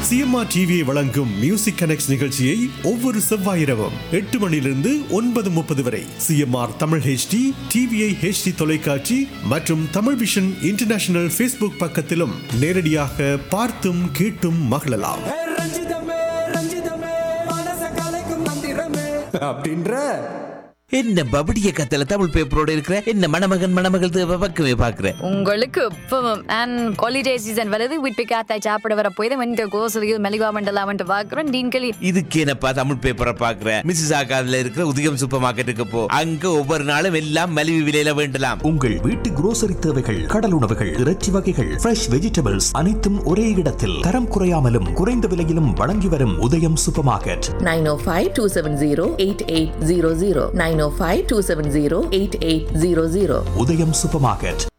CMR டிவியை வழங்கும் music connect நிகழ்ச்சியை ஒவ்வொரு செவ்வாய் இரவும் 8 மணியிலிருந்து 9:30 வரை CMR Tamil HD, TVI HD தொலைக்காட்சி மற்றும் தமிழ் விஷன் இன்டர்நேஷனல் ஃபேஸ்புக் பக்கத்திலும் நேரடியாக பார்த்தும் கேட்டும் மகிழலாம். அப்படின்ற என்ன பபடிய கத்தல தமிழ் பேப்பரோட இருக்கிற என்ன மணமகள் பக்கமே பாக்குற உங்களுக்கு இப்பவும் அண்ட் ஹாலிடே சீசன் வருது வீட்டு காத்தாய் சாப்பிட வர போய் வந்து கோசலியில் மெலிவா மண்டலாமன்ட்டு பாக்குறேன் டீன்களி இதுக்கு என்னப்பா தமிழ் பேப்பரை பாக்குற மிஸ்ஸஸ் ஆகாதுல இருக்கிற உதயம் சூப்பர் மார்க்கெட்டுக்கு போ, அங்க ஒவ்வொரு நாளும் எல்லாம் மலிவு விலையில வேண்டலாம். உங்கள் வீட்டு grocery தேவைகள், கடல் உணவுகள், இறைச்சி வகைகள், ஃப்ரெஷ் வெஜிடபிள்ஸ் அனைத்தும் ஒரே இடத்தில் தரம் குறையாமலும் குறைந்த விலையிலும் வழங்கி வரும் உதயம் சூப்பர் மார்க்கெட். 905-270-8800 905-270-8800 உதயம் சூப்பர் மார்க்கெட்.